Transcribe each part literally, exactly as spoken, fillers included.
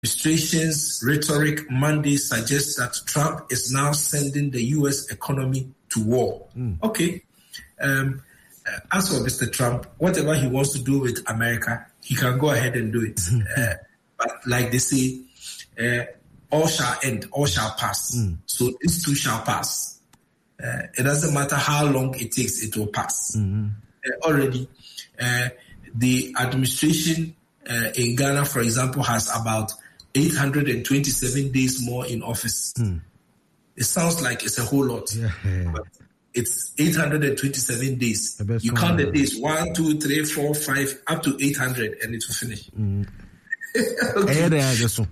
administration's rhetoric Monday suggests that Trump is now sending the U S economy to war. Mm. Okay. Um, as for Mister Trump, whatever he wants to do with America, he can go ahead and do it. uh, but like they say, uh, all shall end, all shall pass. Mm. So this too shall pass. Uh, it doesn't matter how long it takes, it will pass. Mm-hmm. Uh, already, uh, the administration uh, in Ghana, for example, has about eight hundred twenty-seven days more in office. Mm. It sounds like it's a whole lot, yeah. But it's eight hundred twenty-seven days. You count the days, one, two, three, four, five, up to eight hundred, and it will finish. Mm. Okay.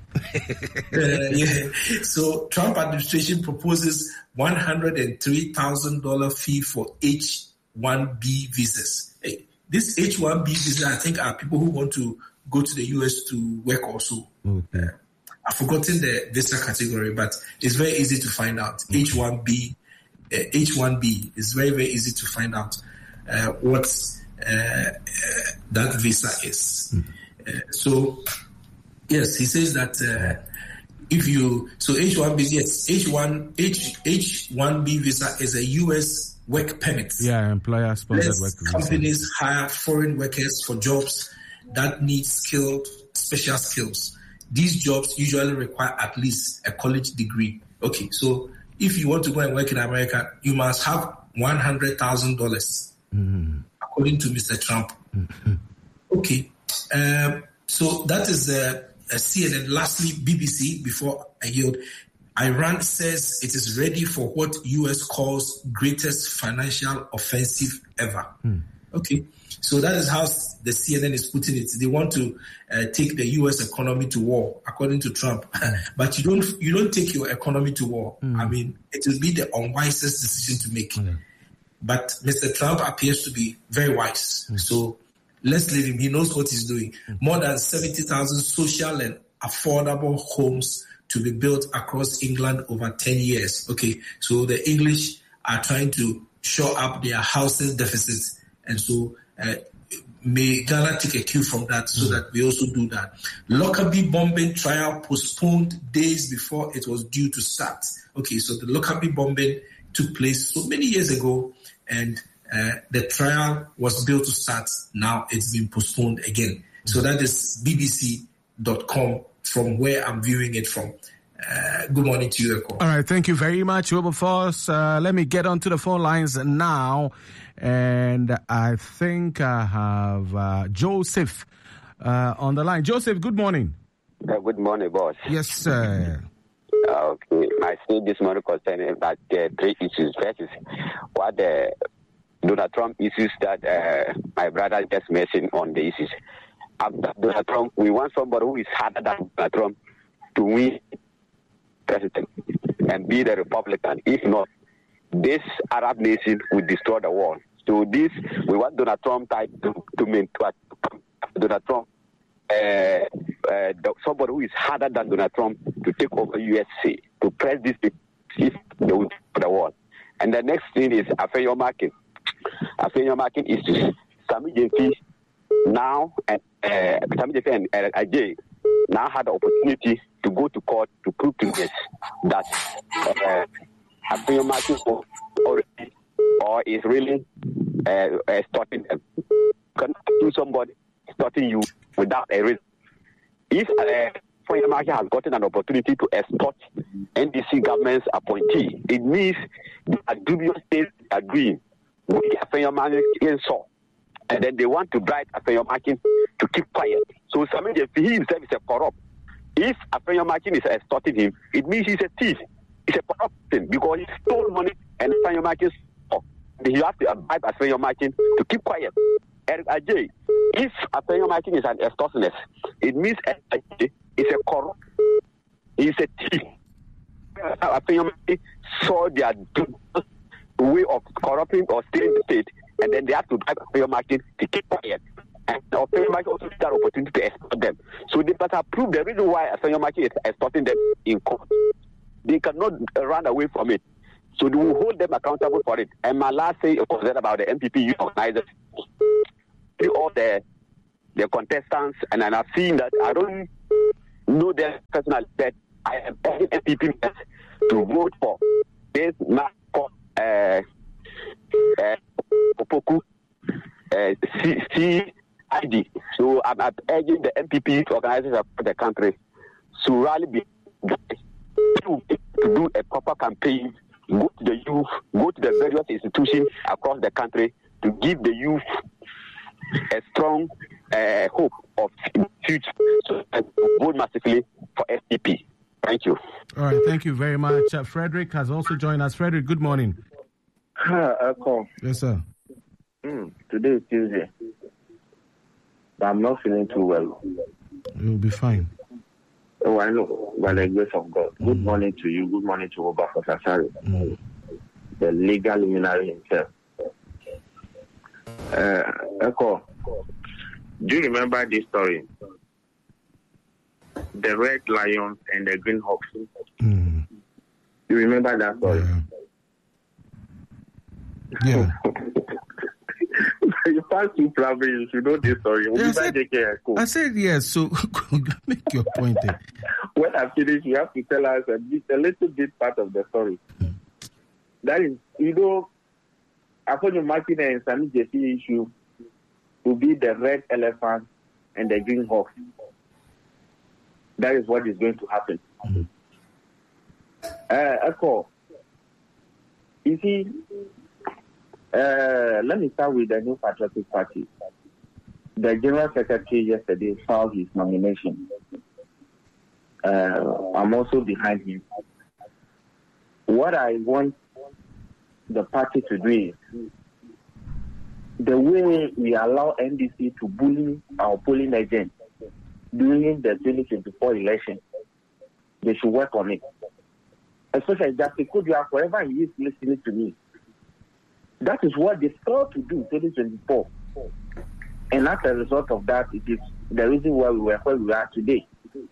uh, yeah. So Trump administration proposes one hundred three thousand dollars fee for H one B visas. Hey, this H one B visa, I think, are people who want to go to the U S to work also. Okay. Uh, I've forgotten the visa category, but it's very easy to find out. Okay. H one B, uh, H one B is very, very easy to find out uh, what uh, uh, that visa is. Mm. Uh, so, yes, he says that uh, if you, so H one B, yes, H one, H, H one B visa is a U S work permit. Yeah, employer-sponsored work visa. Companies hire foreign workers for jobs that need skilled, special skills. These jobs usually require at least a college degree. Okay, so if you want to go and work in America, you must have one hundred thousand dollars, mm-hmm. according to Mister Trump. Mm-hmm. Okay, um, so that is uh, a C N N. Lastly, B B C, before I yield, Iran says it is ready for what U S calls greatest financial offensive ever. Mm. Okay. So that is how the C N N is putting it. They want to uh, take the U S economy to war, according to Trump. But you don't you don't take your economy to war. Mm. I mean, it will be the unwisest decision to make. Mm. But Mister Trump appears to be very wise. Mm. So let's leave him. He knows what he's doing. Mm. More than seventy thousand social and affordable homes to be built across England over ten years. Okay, so the English are trying to shore up their housing deficits. And so uh, may Ghana take a cue from that so mm. that we also do that. Lockerbie bombing trial postponed days before it was due to start. Okay, so the Lockerbie bombing took place so many years ago, and uh, the trial was built to start. Now it's been postponed again. Mm. So that is B B C dot com from where I'm viewing it from. Uh, good morning to you, Eko. All right, thank you very much, Wilberforce. Uh, let me get onto the phone lines now. And I think I have uh, Joseph uh, on the line. Joseph, good morning. Uh, good morning, boss. Yes, sir. Uh, okay, I see this morning concerning about uh, three issues. First is what the Donald Trump issues that uh, my brother just mentioned on the issues. After Donald Trump, we want somebody who is harder than Donald Trump to win president and be the Republican. If not, this Arab nation will destroy the world. So this, we want Donald Trump type to to mean to Donald Trump, uh, uh, somebody who is harder than Donald Trump to take over U S A, to press this if they will for the world. And the next thing is Afenyo Markin. Afenyo Markin is Sammy J P now and uh, Sammy J P and uh, Ajay now had the opportunity to go to court to prove to us that uh, Afenyo Markin already or is really uh, extorting them. You cannot do somebody extorting you without a reason. If uh, Afenyo Markin has gotten an opportunity to extort N D C government's appointee, it means they are dubious things they are doing with Afenyo Markin saw. And then they want to bribe Afenyo Markin to keep quiet. So Samuel J P, he himself is a corrupt. If Afenyo Markin is extorting him, it means he's a thief. He's a corrupt thing because he stole money and Afenyo Markin stole. You have to bribe Afenyo Markin to keep quiet. Eric Ajay, if Afenyo Markin is an extortionist, it means Eric Ajay is a corrupt. He's a thief. Afenyo Markin saw their way of corrupting or stealing the state, and then they have to drive Afenyo Markin to keep quiet. And Afenyo Markin also took that opportunity to extort them. So they must have proved the reason why Afenyo Markin is extorting them in court. They cannot run away from it. So they will hold them accountable for it. And my last say was about the M P P youth organizers. All the the contestants, and I've seen that I don't know them personally, but I am urging M P P to vote for this man called uh, uh, Opoku uh, C I D. So I'm, I'm urging the M P P organizations across the country to rally be to, to do a proper campaign, go to the youth, go to the various institutions across the country to give the youth a strong uh, hope of future. So vote massively for S P P. Thank you. All right, thank you very much. Uh, Frederick has also joined us. Frederick, good morning. Hi, Echo. Yes, sir. Mm, today is Tuesday, but I'm not feeling too well. You'll be fine. Oh, I know, by the grace of God. Mm. Good morning to you. Good morning to Oba Fasasari, mm. the legal luminary himself. Uh, Echo, do you remember this story? The red lions and the green hawks. Mm. You remember that story? Yeah. yeah. You pass through province, you know this story. Yeah, I, said, I said yes, so make your point there. When I finish, you have to tell us a, bit, a little bit part of the story. Mm. That is, you know, according to Martin and Sami Jesse issue, to be the red elephant and the green hawk. That is what is going to happen. Mm-hmm. Uh, Echo, you see, uh, let me start with the New Patriotic Party. The General Secretary yesterday filed his nomination. Uh, I'm also behind him. What I want the party to do is, the way we allow N D C to bully our polling agents during the twenty twenty-four election, they should work on it. Especially Justice Kodua, wherever he is listening to me. That is what they failed to do in twenty twenty-four. And as a result of that, it is the reason why we were where we are today.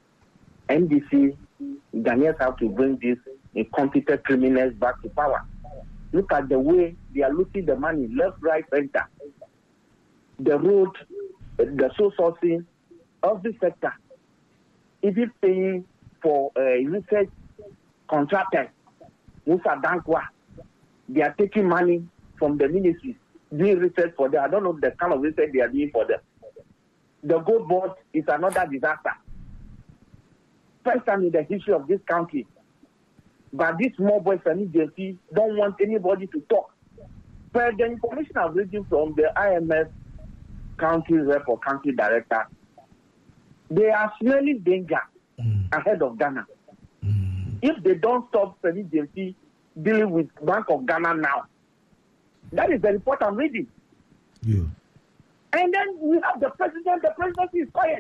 N D C, Ghanaians have to bring these incompetent criminals back to power. Look at the way they are looting the money, left, right, center. The road, the source sourcing, every sector. Even paying for uh, research contractors, Musa Dankwa, they are taking money from the ministries, doing research for them. I don't know the kind of research they are doing for them. The gold board is another disaster. First time in the history of this country. But these small boys and agencies don't want anybody to talk. But the information I'm reading from the I M F country rep or country director, they are smelling danger mm. ahead of Ghana. Mm. If they don't stop the agency dealing with Bank of Ghana now, that is the report I'm reading. Yeah. And then we have the president, the presidency is quiet.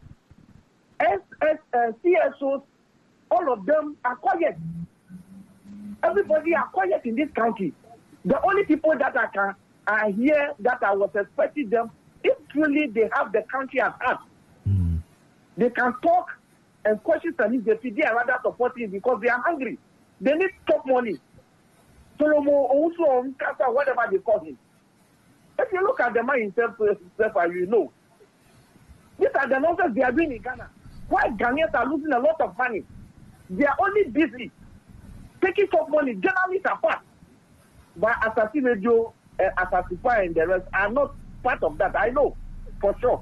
S S, uh, C S Os, all of them are quiet. Everybody are quiet in this country. The only people that I can are here that I was expecting them, if truly they have the country at heart, mm. they can talk and question Sani J P. They are rather supporting because they are hungry. They need top money. Solomon, also, whatever they call him. If you look at the man himself, you know. These are the nonsense they are doing in Ghana. Why Ghanaians are losing a lot of money? They are only busy taking top money. Journalists are part. But Assassin Radio, uh, Asasify and the rest are not part of that. I know, for sure.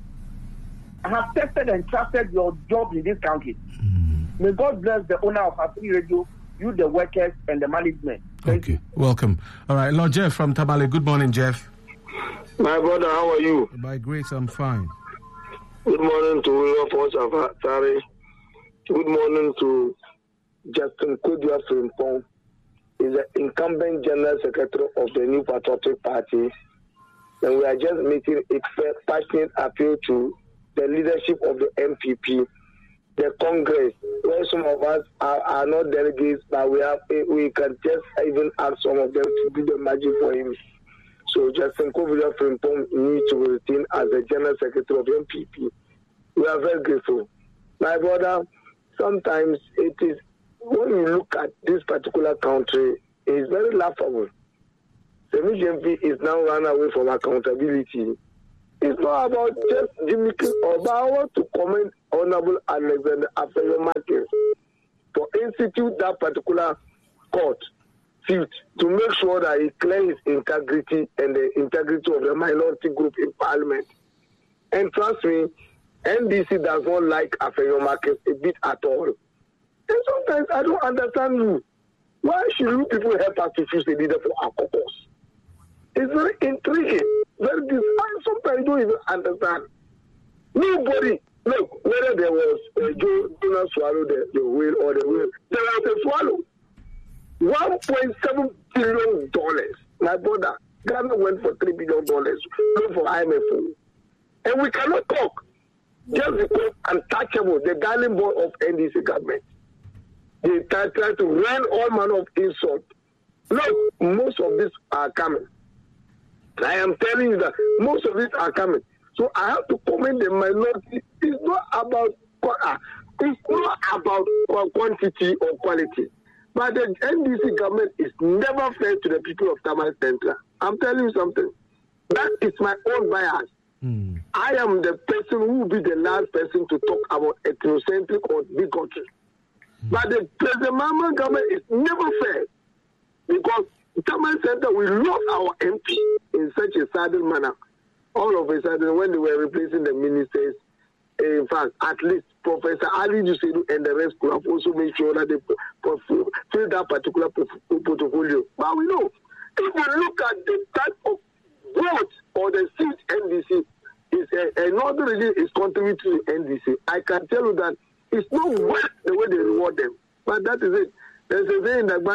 I have tested and trusted your job in this country. Mm. May God bless the owner of Assassin Radio, you, the workers, and the management. Thank okay, you. Welcome. All right, Lord Jeff from Tamale. Good morning, Jeff. My brother, how are you? By grace, I'm fine. Good morning to William Fonsafari. Good morning to Justin Kodua Frimpong. He's the incumbent General Secretary of the New Patriotic Party. And we are just making a passionate appeal to the leadership of the M P P, the Congress, where some of us are, are not delegates, but we have we can just even ask some of them to do the magic for him. So Justin Kodua Frimpong needs to be retained as the General Secretary of the M P P. We are very grateful. My brother, sometimes it is, when you look at this particular country, it is very laughable. The M P is now run away from accountability. It's not about just Jimmy King or but I want to comment Honorable Alexander Afenyo-Markin for institute that particular court seat to make sure that it clears his integrity and the integrity of the minority group in parliament. And trust me, N D C does not like Afenyo-Markin a bit at all. And sometimes I don't understand you. Why should you people help us to choose a leader for our caucus? It's very intriguing, very design. Sometimes you don't even understand. Nobody, look, whether there was uh, Joe Donald swallow the, the whale or the whale, there was a swallow. one point seven billion dollars. My brother, Ghana went for three billion dollars, not for I M F O. And we cannot talk just because untouchable, the darling boy of N D C government. They try, try to run all manner of insult. Look, most of these are coming. I am telling you that most of these are coming. So I have to comment the minority. It's not about uh, it's not about quantity or quality. But the N D C government is never fair to the people of Tamale Central. I'm telling you something. That is my own bias. Mm. I am the person who will be the last person to talk about ethnocentric or bigotry. Mm. But the President Mahama government is never fair because Tamale Central, we lost our M P in such a sudden manner. All of a sudden, when they were replacing the ministers, in fact, at least Professor Ali Jusedu and the rest could have also made sure that they fill that particular portfolio. But we know, if you look at the type of vote or the seat N D C is a, another region is contributing to N D C, I can tell you that it's not worth the way they reward them. But that is it. There's a saying that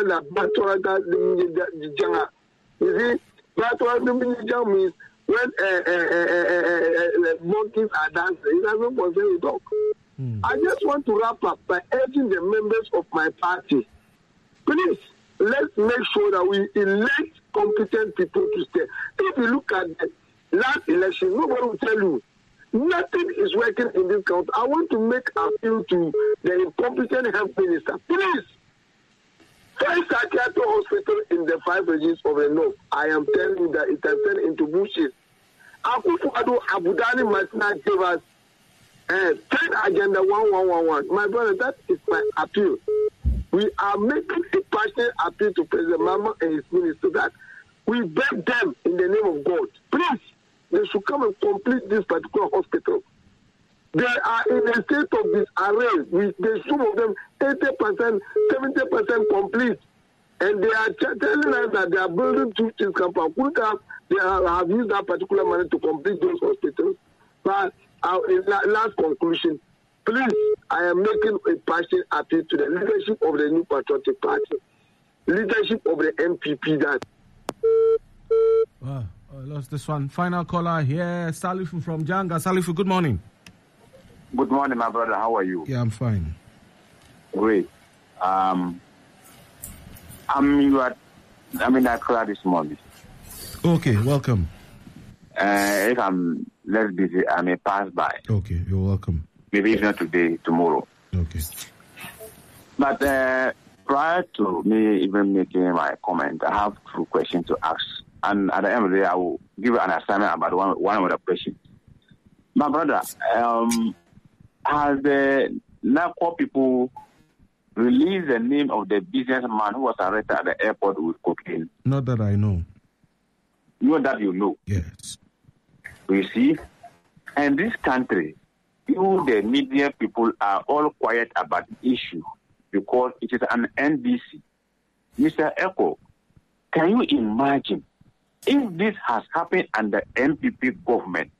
you see, Batora means when uh, uh, uh, uh, uh, monkeys are dancing, it doesn't concern a dog. Mm. I just want to wrap up by urging the members of my party, please, let's make sure that we elect competent people to stay. If you look at the last election, nobody will tell you nothing is working in this country. I want to make appeal to the incompetent health minister. Please, find psychiatric hospital in the five regions of the north. I am telling you that it has turned into bullshit. Akufo-Addo Abudani Martina gave us uh, ten agenda one one one one. My brother, that is my appeal. We are making a passionate appeal to President Mahama and his minister that we beg them in the name of God. Please, they should come and complete this particular hospital. They are in a state of disarray. We, they, some of them, eighty percent, seventy percent complete. And they are ch- telling us that they are building two things. They are, have used that particular money to complete those hospitals. But uh, in la- last conclusion, please, I am making a passionate appeal to the leadership of the New Patriotic Party, leadership of the M P P that. Wow, I lost this one. Final caller here, Salifu from Janga. Salifu, good morning. Good morning, my brother. How are you? Yeah, I'm fine. Great. Um, I'm you are. I'm in Accra this morning. Okay, welcome. Uh, if I'm less busy, I may pass by. Okay, you're welcome. Maybe if not today, tomorrow. Okay. But uh, prior to me even making my comment, I have two questions to ask. And at the end of the day, I will give you an assignment about one one of the questions. My brother, um, has the NACO people released the name of the businessman who was arrested at the airport with cocaine? Not that I know. You know that you know. Yes. You see? And this country, you, the media people, are all quiet about the issue because it is an N D C. Mister Echo, can you imagine if this has happened under N P P government,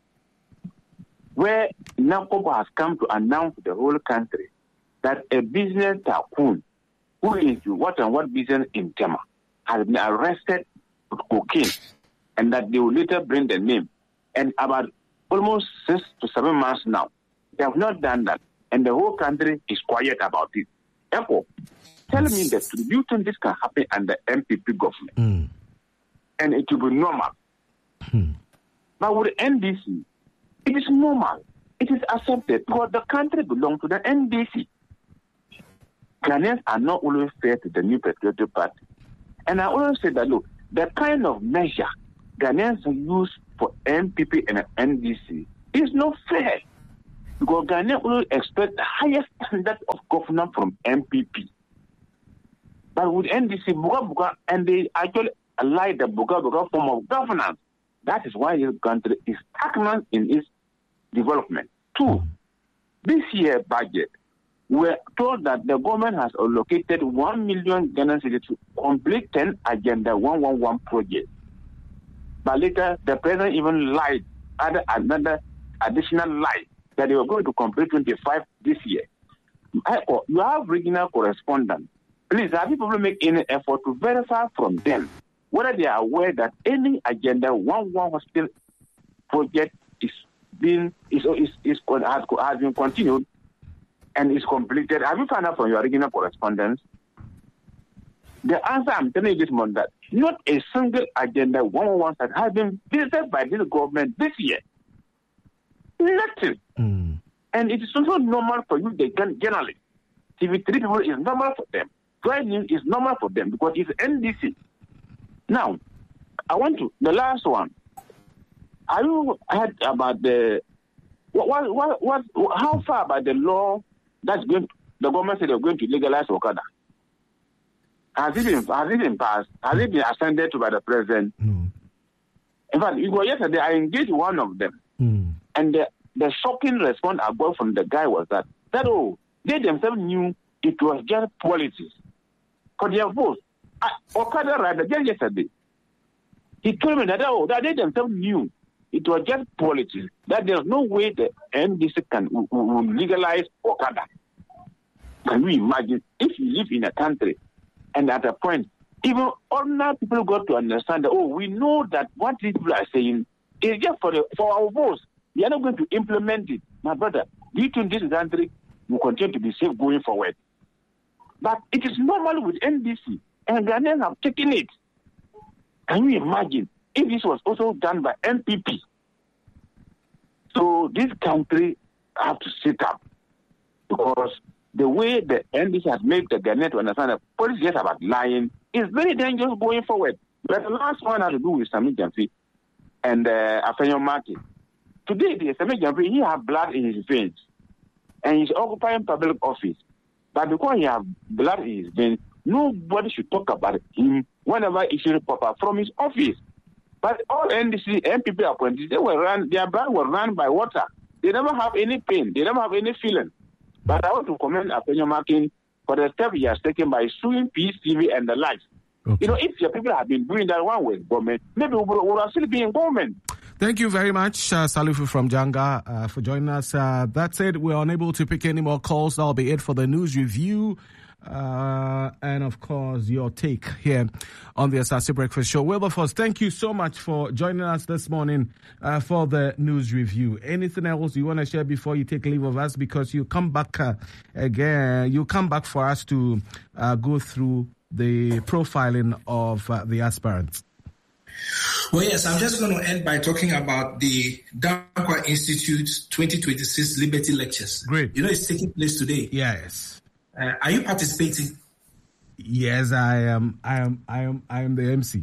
where NACOB has come to announce to the whole country that a business tycoon who is what and what business in Tema has been arrested with cocaine, and that they will later bring the name. And about almost six to seven months now, they have not done that, and the whole country is quiet about it. Therefore, tell me that do you think this can happen under N P P government? Mm. And it will be normal. Mm. But with the N D C, it is normal. It is accepted because the country belongs to the N D C. Ghanaians are not always fair to the New Patriotic Party. And I always say that, look, the kind of measure Ghanaians use for M P P and N D C is not fair. Because Ghana will expect the highest standard of governance from M P P. But with N D C, Buga Buga, and they actually allied the Buga Buga form of governance. That is why this country is stagnant in its development. Two, this year budget, we're told that the government has allocated one million Ghana cedis to complete ten Agenda one one one projects. But later, the president even lied, added another additional lie, that they were going to complete twenty-five this year. I, you have regional correspondents. Please, have you people make any effort to verify from them whether they are aware that any Agenda one one hospital project is being is is, is has, has been continued and is completed? Have you found out from your regional correspondents? The answer I'm telling you this morning that not a single Agenda one one one that has been visited by this government this year. Nothing. Mm. And it is also normal for you, the journalists. T V three people is normal for them. Prime News is normal for them because it's N D C. Now, I want to, the last one. Have you heard about the, what, what, what, how far about the law that's going to, the government said they're going to legalize Okada? Has it been, has it been passed? Has it been ascended to by the president? Mm. In fact, you go yesterday, I engaged one of them. Mm. And the, the shocking response I got from the guy was that, that oh, they themselves knew it was just politics. Because their votes, uh, Okada Rider, just yesterday, he told me that, oh, that they themselves knew it was just politics, that there's no way the N D C can will, will legalize Okada. Can you imagine if you live in a country and at a point, even ordinary people got to understand that, oh, we know that what these people are saying is just for the for our votes. We are not going to implement it. My brother, do you think this country will continue to be safe going forward? But it is normal with N D C, and Ghanaians have taken it. Can you imagine if this was also done by M P P? So this country have to sit up, because the way the N D C has made the Ghanaians to understand that politics is about lying is very dangerous going forward. But the last one has to do with Sammy Gyamfi and uh, Afenyo Market. Today, the Sammy Gyamfi, he has blood in his veins, and he's occupying public office. But because he has blood in his veins, nobody should talk about him whenever he should pop up from his office. But all N D C, M P P appointees, they were run, their blood was run by water. They never have any pain. They never have any feeling. But I want to commend Afenyo Martin for the step he has taken by suing Peace T V and the likes. Okay. You know, if your people have been doing that one with government, maybe we will, we will still be in government. Thank you very much, uh, Salifu from Janga, uh, for joining us. Uh, that's it. We're unable to pick any more calls. That'll be it for the news review. Uh, and, of course, your take here on the Asase Breakfast Show. Wilberforce, thank you so much for joining us this morning uh, for the news review. Anything else you want to share before you take leave of us? Because you come back uh, again, you come back for us to uh, go through the profiling of uh, the aspirants. Well, yes, I'm just going to end by talking about the Dankwa Institute twenty twenty-six Liberty Lectures. Great. You know, it's taking place today. Yes. Uh, are you participating? Yes, I am. I am. I am. I am the M C.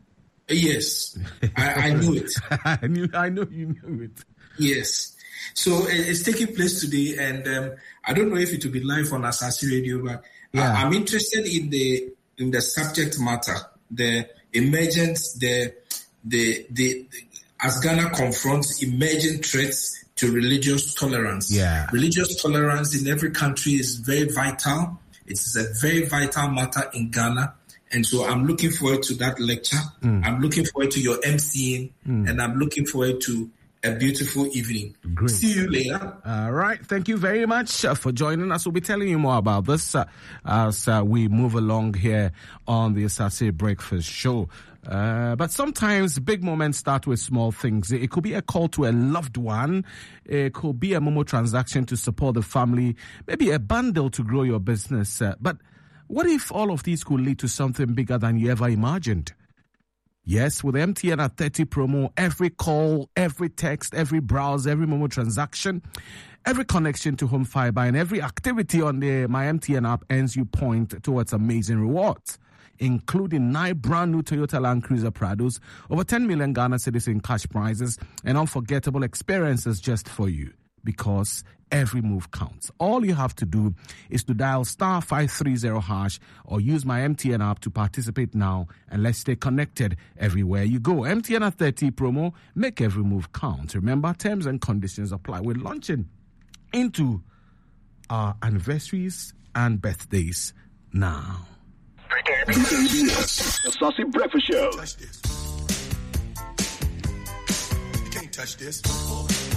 Yes, I, I knew it. I knew. I know you knew it. Yes. So it's taking place today, and um, I don't know if it will be live on Asase Radio, but yeah. I, I'm interested in the in the subject matter, the emergence, the the the, the as Ghana confronts emerging threats to religious tolerance. Yeah. Religious tolerance in every country is very vital. It's a very vital matter in Ghana. And so I'm looking forward to that lecture. Mm. I'm looking forward to your emceeing, mm. and I'm looking forward to a beautiful evening. Great. See you later. All right. Thank you very much uh, for joining us. We'll be telling you more about this uh, as uh, we move along here on the Asase Breakfast Show. Uh, but sometimes big moments start with small things. It could be a call to a loved one. It could be a Momo transaction to support the family. Maybe a bundle to grow your business. Uh, but what if all of these could lead to something bigger than you ever imagined? Yes, with M T N at thirty promo, every call, every text, every browse, every Momo transaction, every connection to home fiber, and every activity on the My M T N app earns you point towards amazing rewards. including nine brand new Toyota Land Cruiser Prados, over ten million Ghana cedis in cash prizes, and unforgettable experiences just for you. Because every move counts. All you have to do is to dial star five three zero hash or use my M T N app to participate now, and let's stay connected everywhere you go. M T N at thirty promo, make every move count. Remember, terms and conditions apply. We're launching into our anniversaries and birthdays now. The Saucy Breakfast Show. Touch this. You can't touch this.